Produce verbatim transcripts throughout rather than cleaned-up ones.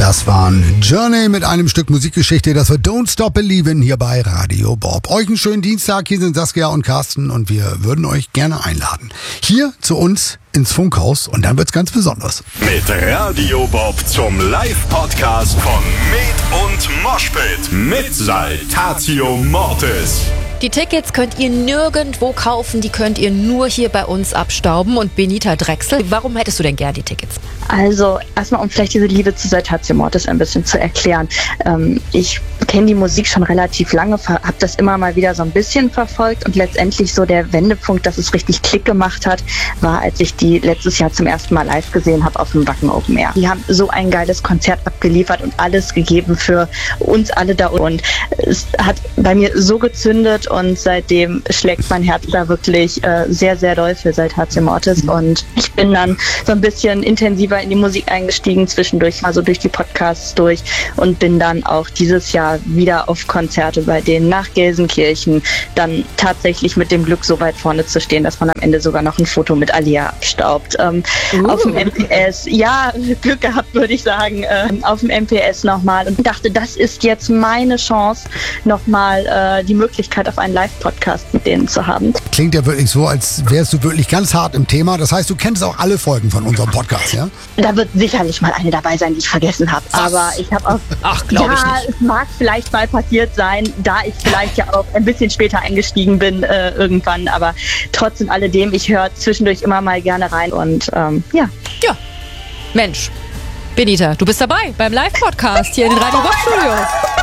Das waren Journey mit einem Stück Musikgeschichte, das war Don't Stop Believin' hier bei Radio Bob. Euch einen schönen Dienstag, hier sind Saskia und Carsten und wir würden euch gerne einladen. Hier zu uns ins Funkhaus und dann wird's ganz besonders. Mit Radio Bob zum Live-Podcast von Med und Moshpit mit Saltatio Mortis. Die Tickets könnt ihr nirgendwo kaufen, die könnt ihr nur hier bei uns abstauben. Und Benita Drechsel, warum hättest du denn gern die Tickets? Also erstmal, um vielleicht diese Liebe zu Saltatio Mortis ein bisschen zu erklären. Ähm, ich kenne die Musik schon relativ lange, habe das immer mal wieder so ein bisschen verfolgt und letztendlich so der Wendepunkt, dass es richtig Klick gemacht hat, war, als ich die letztes Jahr zum ersten Mal live gesehen habe auf dem Wacken Open Air. Die haben so ein geiles Konzert abgeliefert und alles gegeben für uns alle da und es hat bei mir so gezündet und seitdem schlägt mein Herz da wirklich äh, sehr, sehr doll für Saltatio Mortis und ich bin dann so ein bisschen intensiver in die Musik eingestiegen, zwischendurch also durch die Podcasts durch und bin dann auch dieses Jahr wieder auf Konzerte bei denen nach Gelsenkirchen, dann tatsächlich mit dem Glück so weit vorne zu stehen, dass man am Ende sogar noch ein Foto mit Alia abstaubt. Ähm, uh. Auf dem M P S, ja, Glück gehabt, würde ich sagen, äh, auf dem M P S nochmal und dachte, das ist jetzt meine Chance, nochmal äh, die Möglichkeit auf einen Live-Podcast mit denen zu haben. Klingt ja wirklich so, als wärst du wirklich ganz hart im Thema. Das heißt, du kennst auch alle Folgen von unserem Podcast, ja? Da wird sicherlich mal eine dabei sein, die ich vergessen habe. Aber ich habe auch... Ach, glaube ja, ich nicht. Es mag vielleicht mal passiert sein, da ich vielleicht ja auch ein bisschen später eingestiegen bin äh, irgendwann. Aber trotz und alledem, ich höre zwischendurch immer mal gerne rein und ähm, ja. Ja, Mensch. Benita, du bist dabei beim Live-Podcast hier in den Radio Bob Studios.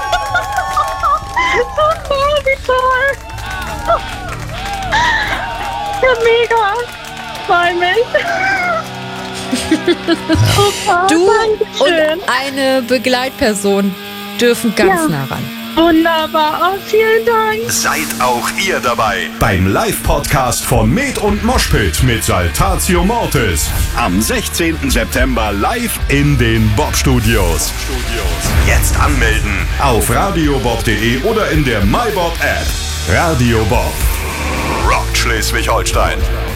Oh, wie toll! Ja, mega! Freu mich! Super, Du Dankeschön. und eine Begleitperson dürfen ganz Ja. nah ran. Wunderbar, oh, vielen Dank! Seid auch ihr dabei beim Live-Podcast von Med und Moshpit mit Saltatio Mortis. Am sechzehnten September live in den Bob-Studios. Jetzt anmelden auf radiobob punkt de oder in der MyBob-App. Radio Bob. Rock Schleswig-Holstein.